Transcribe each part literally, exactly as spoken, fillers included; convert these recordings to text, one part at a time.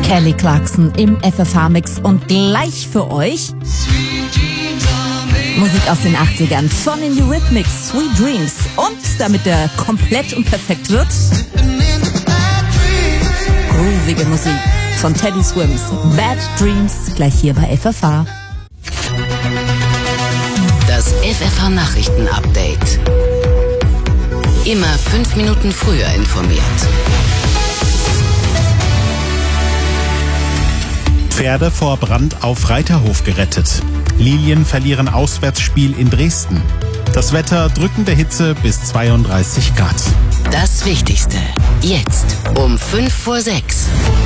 Kelly Clarkson im F F H-Mix und gleich für euch Musik aus den achtzigern von den Eurythmics, Sweet Dreams. Und damit der komplett und perfekt wird, groovige Musik von Teddy Swims, Bad Dreams, gleich hier bei F F H. Das F F H-Nachrichten-Update. Immer fünf Minuten früher informiert. Pferde vor Brand auf Reiterhof gerettet. Lilien verlieren Auswärtsspiel in Dresden. Das Wetter drückende Hitze bis zweiunddreißig Grad. Das Wichtigste jetzt um fünf vor sechs.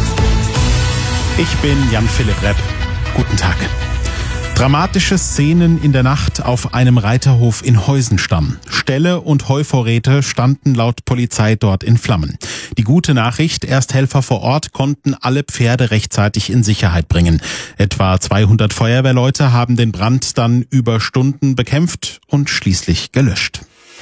Ich bin Jan-Philipp Repp. Guten Tag. Dramatische Szenen in der Nacht auf einem Reiterhof in Heusenstamm. Ställe und Heuvorräte standen laut Polizei dort in Flammen. Die gute Nachricht, Ersthelfer vor Ort konnten alle Pferde rechtzeitig in Sicherheit bringen. Etwa zweihundert Feuerwehrleute haben den Brand dann über Stunden bekämpft und schließlich gelöscht.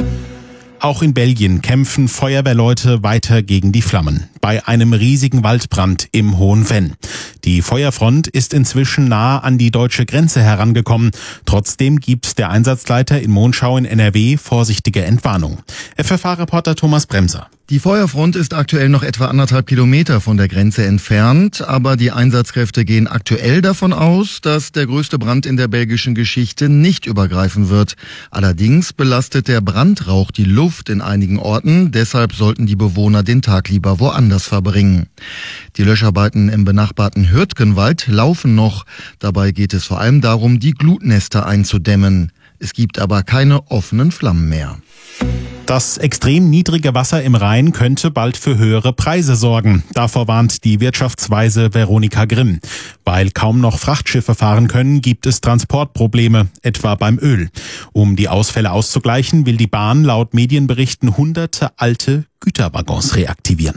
Auch in Belgien kämpfen Feuerwehrleute weiter gegen die Flammen. Bei einem riesigen Waldbrand im Hohen Venn. Die Feuerfront ist inzwischen nah an die deutsche Grenze herangekommen. Trotzdem gibt der Einsatzleiter in Monschau in N R W vorsichtige Entwarnung. F F H-Reporter Thomas Bremser. Die Feuerfront ist aktuell noch etwa anderthalb Kilometer von der Grenze entfernt, aber die Einsatzkräfte gehen aktuell davon aus, dass der größte Brand in der belgischen Geschichte nicht übergreifen wird. Allerdings belastet der Brandrauch die Luft in einigen Orten, deshalb sollten die Bewohner den Tag lieber woanders verbringen. Die Löscharbeiten im benachbarten Hürtgenwald laufen noch. Dabei geht es vor allem darum, die Glutnester einzudämmen. Es gibt aber keine offenen Flammen mehr. Das extrem niedrige Wasser im Rhein könnte bald für höhere Preise sorgen. Davor warnt die Wirtschaftsweise Veronika Grimm. Weil kaum noch Frachtschiffe fahren können, gibt es Transportprobleme, etwa beim Öl. Um die Ausfälle auszugleichen, will die Bahn laut Medienberichten hunderte alte Güterwaggons reaktivieren.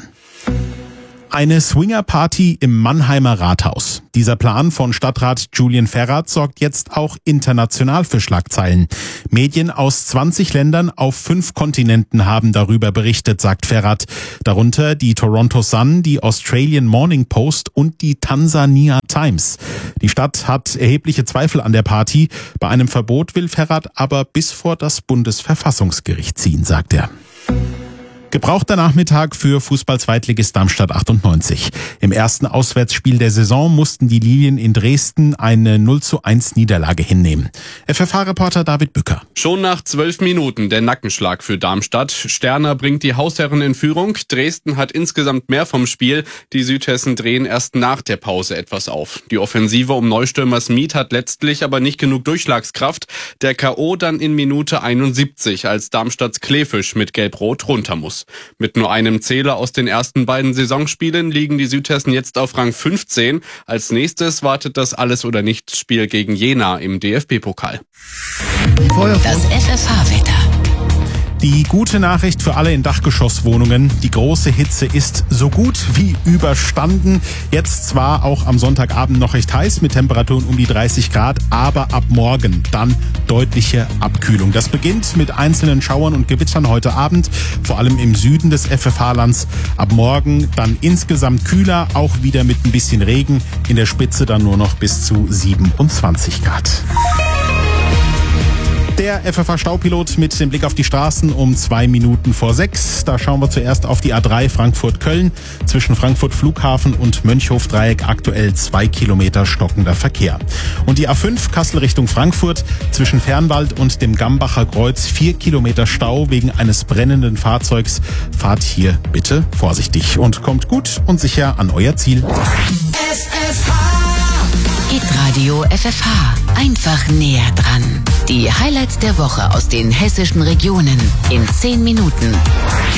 Eine Swingerparty im Mannheimer Rathaus. Dieser Plan von Stadtrat Julian Ferrat sorgt jetzt auch international für Schlagzeilen. Medien aus zwanzig Ländern auf fünf Kontinenten haben darüber berichtet, sagt Ferrat. Darunter die Toronto Sun, die Australian Morning Post und die Tansania Times. Die Stadt hat erhebliche Zweifel an der Party. Bei einem Verbot will Ferrat aber bis vor das Bundesverfassungsgericht ziehen, sagt er. Gebrauchter Nachmittag für Fußball-Zweitligist Darmstadt achtundneunzig. Im ersten Auswärtsspiel der Saison mussten die Lilien in Dresden eine null zu eins Niederlage hinnehmen. F F H-Reporter David Bücker. Schon nach zwölf Minuten der Nackenschlag für Darmstadt. Sterner bringt die Hausherren in Führung. Dresden hat insgesamt mehr vom Spiel. Die Südhessen drehen erst nach der Pause etwas auf. Die Offensive um Neustürmer Smith hat letztlich aber nicht genug Durchschlagskraft. Der K O dann in Minute einundsiebzig, als Darmstadts Kleefisch mit Gelb-Rot runter muss. Mit nur einem Zähler aus den ersten beiden Saisonspielen liegen die Südhessen jetzt auf Rang fünfzehn. Als nächstes wartet das Alles-oder-Nichts-Spiel gegen Jena im D F B-Pokal. Das F F H-Wetter. Die gute Nachricht für alle in Dachgeschosswohnungen. Die große Hitze ist so gut wie überstanden. Jetzt zwar auch am Sonntagabend noch recht heiß mit Temperaturen um die dreißig Grad, aber ab morgen dann deutliche Abkühlung. Das beginnt mit einzelnen Schauern und Gewittern heute Abend, vor allem im Süden des F F H-Lands. Ab morgen dann insgesamt kühler, auch wieder mit ein bisschen Regen. In der Spitze dann nur noch bis zu siebenundzwanzig Grad. Der F F H-Staupilot mit dem Blick auf die Straßen um zwei Minuten vor sechs. Da schauen wir zuerst auf die A drei Frankfurt-Köln. Zwischen Frankfurt Flughafen und Mönchhof-Dreieck aktuell zwei Kilometer stockender Verkehr. Und die A fünf Kassel Richtung Frankfurt. Zwischen Fernwald und dem Gambacher Kreuz vier Kilometer Stau wegen eines brennenden Fahrzeugs. Fahrt hier bitte vorsichtig und kommt gut und sicher an euer Ziel. Hitradio F F H. Einfach näher dran. Die Highlights der Woche aus den hessischen Regionen in zehn Minuten.